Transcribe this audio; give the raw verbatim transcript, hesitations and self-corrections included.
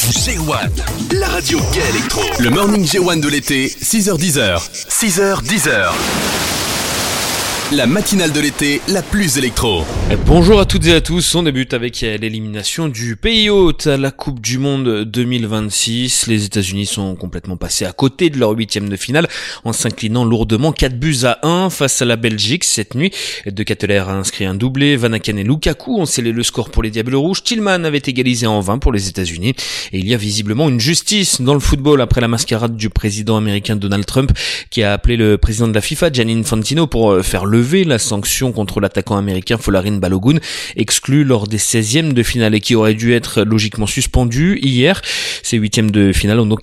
G un, la radio Gay Electro. Le morning G un de l'été, six heures dix. six heures dix. La matinale de l'été, la plus électro. Bonjour à toutes et à tous, on débute avec l'élimination du pays hôte à la Coupe du Monde deux mille vingt-six. Les États-Unis sont complètement passés à côté de leur huitième de finale en s'inclinant lourdement quatre buts à un face à la Belgique cette nuit. De Ketteler a inscrit un doublé, Van Aken et Lukaku ont scellé le score pour les Diables Rouges, Tillman avait égalisé en vain pour les États-Unis. Et il y a visiblement une justice dans le football après la mascarade du président américain Donald Trump qui a appelé le président de la FIFA, Gianni Infantino, pour faire lever la sanction contre l'attaquant américain Folarin Balogun, exclu lors des seizièmes de finale et qui aurait dû être logiquement suspendu hier. Ces huitièmes de finale ont donc